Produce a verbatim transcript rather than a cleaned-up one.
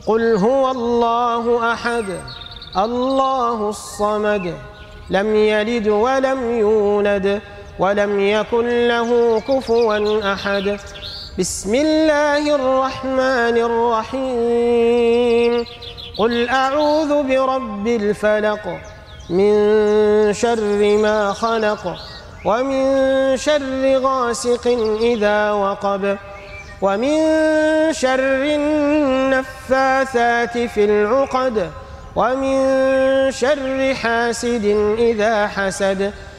قل هو الله أحد الله الصمد لم يلد ولم يولد ولم يكن له كفوا أحد. بسم الله الرحمن الرحيم. قل أعوذ برب الفلق من شر ما خلق ومن شر غاسق إذا وقب ومن شر النفاثات في العقد ومن شر حاسد إذا حسد.